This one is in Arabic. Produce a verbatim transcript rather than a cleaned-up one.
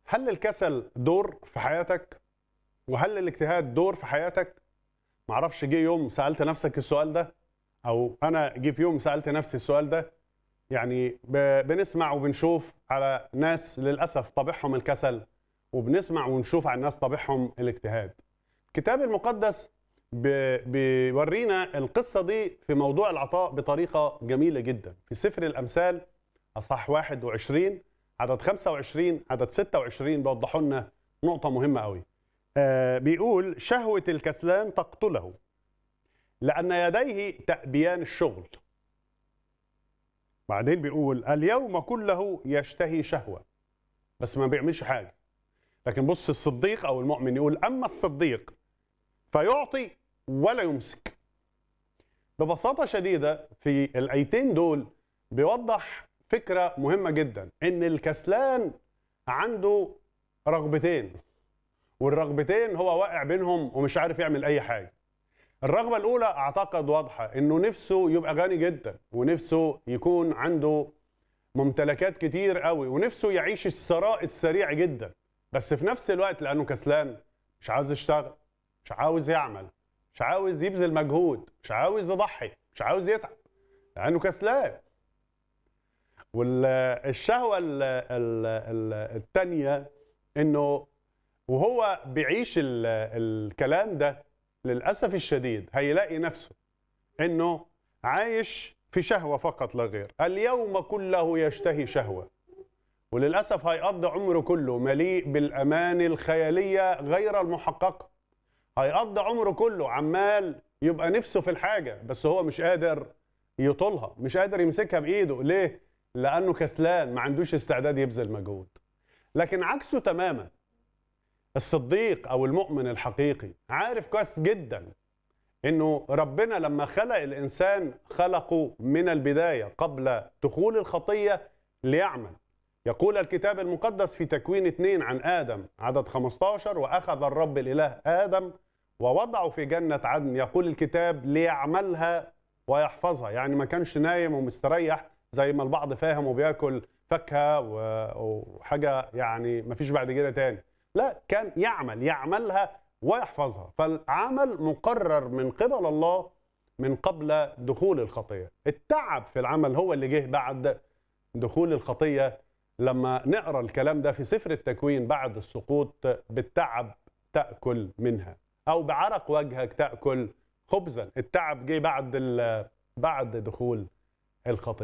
هل الكسل دور في حياتك؟ وهل الاجتهاد دور في حياتك؟ معرفش جه يوم سألت نفسك السؤال ده، أو أنا جه في يوم سألت نفسي السؤال ده. يعني ب- بنسمع وبنشوف على ناس للأسف طبيعهم الكسل، وبنسمع ونشوف على ناس طبيعهم الاجتهاد. الكتاب المقدس ب- بيورينا القصة دي في موضوع العطاء بطريقة جميلة جدا في سفر الأمثال أصحاح واحد وعشرين عدد خمسة وعشرين عدد ستة وعشرين بيوضحوا لنا نقطة مهمة قوي. آه بيقول شهوة الكسلان تقتله لأن يديه تأبيان الشغل. بعدين بيقول اليوم كله يشتهي شهوة بس ما بيعملش حاجة. لكن بص الصديق أو المؤمن يقول أما الصديق فيعطي ولا يمسك. ببساطة شديدة في الآيتين دول بيوضح فكرة مهمة جدا، إن الكسلان عنده رغبتين، والرغبتين هو واقع بينهم ومش عارف يعمل أي حاجة. الرغبة الأولى أعتقد واضحة، إنه نفسه يبقى غني جدا، ونفسه يكون عنده ممتلكات كتير قوي، ونفسه يعيش الثراء السريع جدا، بس في نفس الوقت لأنه كسلان مش عاوز يشتغل، مش عاوز يعمل، مش عاوز يبذل مجهود، مش عاوز يضحي، مش عاوز يتعب لأنه كسلان. والشهوة الثانية إنه وهو بيعيش الكلام ده للأسف الشديد هيلاقي نفسه إنه عايش في شهوة فقط لا غير. اليوم كله يشتهي شهوة، وللأسف هيقضي عمره كله مليء بالأماني الخيالية غير المحققة. هيقضي عمره كله عمال يبقى نفسه في الحاجة بس هو مش قادر يطولها، مش قادر يمسكها بإيده. ليه؟ لأنه كسلان، ما عندوش استعداد يبذل مجهود. لكن عكسه تماما، الصديق أو المؤمن الحقيقي عارف كويس جدا إنه ربنا لما خلق الإنسان خلقه من البداية قبل دخول الخطية ليعمل. يقول الكتاب المقدس في تكوين اثنين عن آدم عدد خمسة عشر وأخذ الرب الإله آدم ووضعه في جنة عدن، يقول الكتاب ليعملها ويحفظها. يعني ما كانش نايم ومستريح زي ما البعض فاهم وبياكل فاكهة وحاجة يعني ما فيش بعد كده تاني. لا، كان يعمل يعملها ويحفظها. فالعمل مقرر من قبل الله من قبل دخول الخطية. التعب في العمل هو اللي جه بعد دخول الخطية. لما نقرأ الكلام ده في سفر التكوين، بعد السقوط بالتعب تأكل منها أو بعرق وجهك تأكل خبزا. التعب جه بعد بعد دخول الخطية.